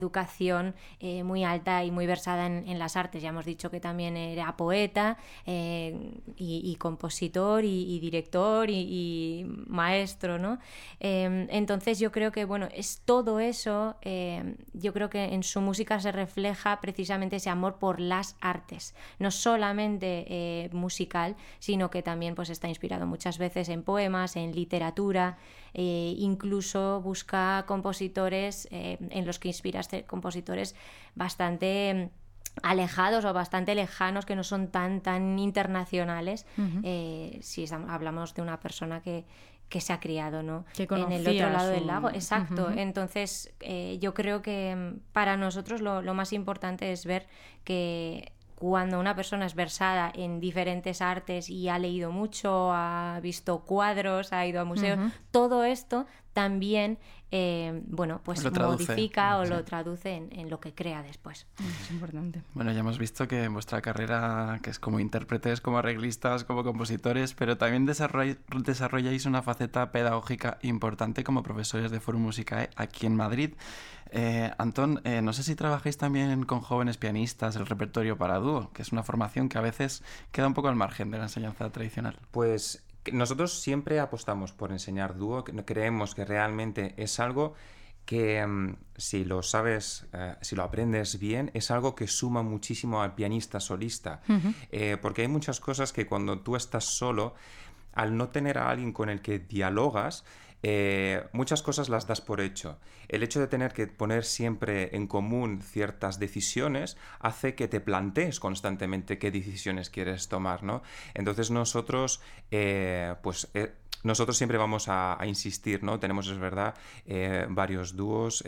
educación muy alta y muy versada en las artes. Ya hemos dicho que también era poeta y compositor y director y maestro, ¿no? Entonces yo creo que, bueno, es todo eso, yo creo que en su música se refleja precisamente ese amor por las artes, no solamente musical, sino que también pues está inspirado muchas veces en poemas, en literatura, incluso busca compositores en los que inspira compositores bastante alejados o bastante lejanos, que no son tan internacionales. Si hablamos de una persona que se ha criado, ¿no?, en el otro lado del lago. Exacto. Entonces yo creo que para nosotros lo más importante es ver que cuando una persona es versada en diferentes artes y ha leído mucho, ha visto cuadros, ha ido a museos, todo esto también bueno, pues lo modifica o lo traduce en lo que crea después. Es importante. Bueno, ya hemos visto que en vuestra carrera, que es como intérpretes, como arreglistas, como compositores, pero también desarrolláis una faceta pedagógica importante como profesores de Forum Musicae aquí en Madrid. Antón, no sé si trabajáis también con jóvenes pianistas el repertorio para dúo, que es una formación que a veces queda un poco al margen de la enseñanza tradicional. Pues nosotros siempre apostamos por enseñar dúo. Creemos que realmente es algo que si lo sabes, si lo aprendes bien, es algo que suma muchísimo al pianista solista. Porque hay muchas cosas que cuando tú estás solo, al no tener a alguien con el que dialogas, muchas cosas las das por hecho. El hecho de tener que poner siempre en común ciertas decisiones hace que te plantees constantemente qué decisiones quieres tomar, ¿no? Entonces nosotros, nosotros siempre vamos a insistir, ¿no? Tenemos, es verdad, varios dúos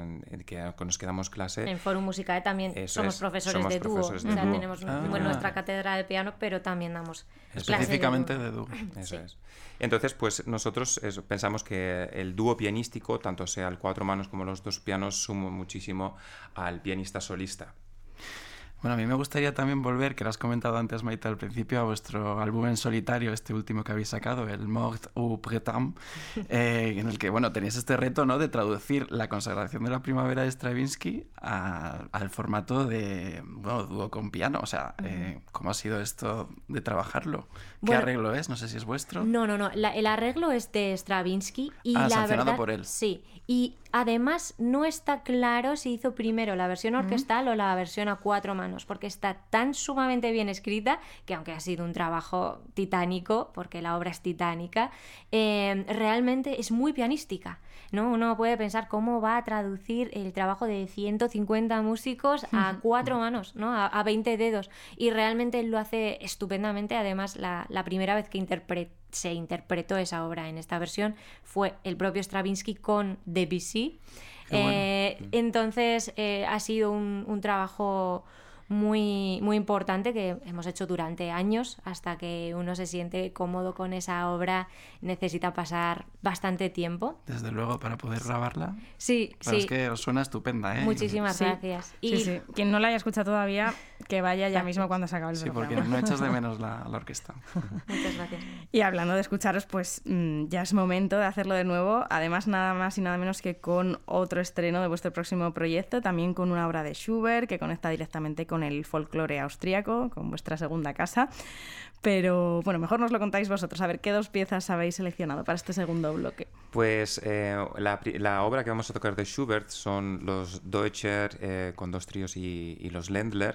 con los que damos clase. En Forum Musicae también somos profesores de dúo. O sea, tenemos nuestra cátedra de piano, pero también damos específicamente de dúo. Eso es. Entonces, pues nosotros pensamos que el dúo pianístico, tanto sea el 4 manos como los 2 pianos, suma muchísimo al pianista solista. Bueno, a mí me gustaría también volver, que lo has comentado antes, Maite, al principio, a vuestro álbum en solitario, este último que habéis sacado, el Mort au Printemps, en el que, bueno, tenéis este reto, ¿no?, de traducir la consagración de la primavera de Stravinsky al formato de, bueno, dúo con piano. O sea, ¿cómo ha sido esto de trabajarlo? ¿Qué arreglo es? No sé si es vuestro. No. El arreglo es de Stravinsky y la sancionado verdad, por él. Sí. Y además no está claro si hizo primero la versión orquestal o la versión a 4 manos, porque está tan sumamente bien escrita que, aunque ha sido un trabajo titánico, porque la obra es titánica, realmente es muy pianística, ¿no? Uno puede pensar cómo va a traducir el trabajo de 150 músicos a 4 manos, ¿no? A 20 dedos, y realmente él lo hace estupendamente. Además, la primera vez que se interpretó esa obra en esta versión fue el propio Stravinsky con Debussy. Bueno. Entonces ha sido un trabajo muy, muy importante que hemos hecho durante años. Hasta que uno se siente cómodo con esa obra necesita pasar bastante tiempo. Desde luego, para poder grabarla. Sí, pero es que os suena estupenda, ¿eh? Muchísimas gracias. Sí. Quien no la haya escuchado todavía, que vaya ya mismo cuando se acabe el programa. Sí, porque no echas de menos la orquesta. Muchas gracias. Y hablando de escucharos, pues ya es momento de hacerlo de nuevo. Además, nada más y nada menos que con otro estreno de vuestro próximo proyecto, también con una obra de Schubert que conecta directamente con el folclore austríaco, con vuestra segunda casa. Pero bueno, mejor nos lo contáis vosotros. A ver, ¿qué 2 piezas habéis seleccionado para este segundo bloque? Pues la obra que vamos a tocar de Schubert son los Deutscher con 2 tríos y los Ländler.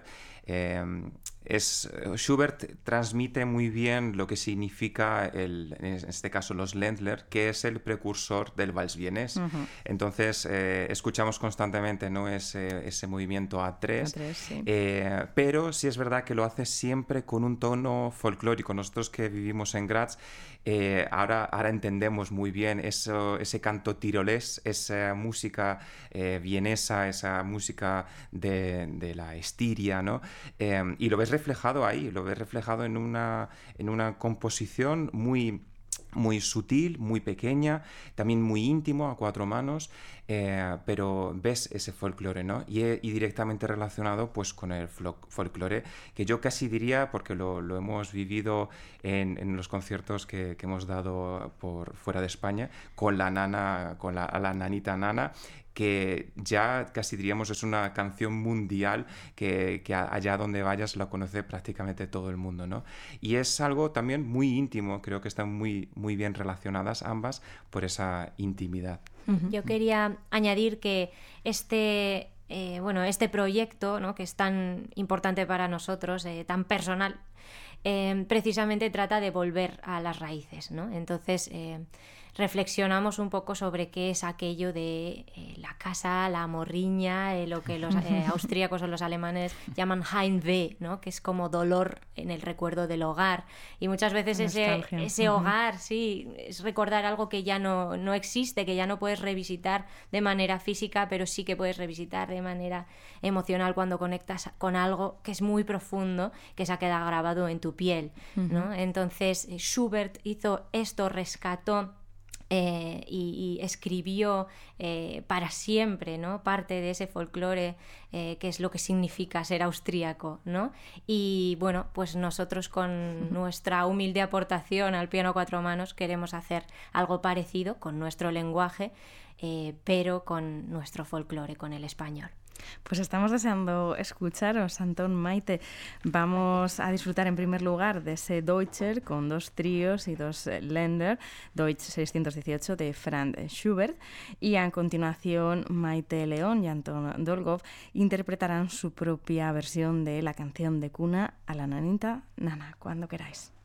Schubert transmite muy bien lo que significa en este caso los Ländler, que es el precursor del vals vienés. Entonces escuchamos constantemente, ¿no?, ese movimiento A3, sí. Pero sí es verdad que lo hace siempre con un tono folclórico. Nosotros que vivimos en Graz ahora entendemos muy bien ese canto tirolés, esa música vienesa, esa música de la Estiria, ¿no? Y lo ves reflejado ahí, lo ves reflejado en una composición muy sutil, muy pequeña, también muy íntimo, a 4 manos, pero ves ese folclore, ¿no? Y directamente relacionado pues con el folclore, que yo casi diría, porque lo hemos vivido en los conciertos que hemos dado por fuera de España, con la nanita Nana, que ya casi diríamos es una canción mundial que allá donde vayas la conoce prácticamente todo el mundo, ¿no? Y es algo también muy íntimo, creo que están muy, muy bien relacionadas ambas por esa intimidad. Yo quería añadir que este proyecto, ¿no?, que es tan importante para nosotros, tan personal, precisamente trata de volver a las raíces, ¿no? Entonces reflexionamos un poco sobre qué es aquello de la casa, la morriña, lo que los austríacos o los alemanes llaman Heimweh, ¿no?, que es como dolor en el recuerdo del hogar. Y muchas veces ese hogar, sí, es recordar algo que ya no existe, que ya no puedes revisitar de manera física, pero sí que puedes revisitar de manera emocional cuando conectas con algo que es muy profundo, que se ha quedado grabado en tu piel, ¿no? Entonces Schubert hizo esto, rescató y escribió para siempre, ¿no?, parte de ese folclore, que es lo que significa ser austríaco, ¿no? Y bueno, pues nosotros con nuestra humilde aportación al piano a cuatro manos queremos hacer algo parecido con nuestro lenguaje, pero con nuestro folclore, con el español. Pues estamos deseando escucharos, Antón, Maite. Vamos a disfrutar en primer lugar de ese Deutscher con 2 tríos y 2 Länder, Deutsch 618 de Franz Schubert, y a continuación Maite León y Antón Dolgov interpretarán su propia versión de la canción de cuna A la nanita, nana, cuando queráis.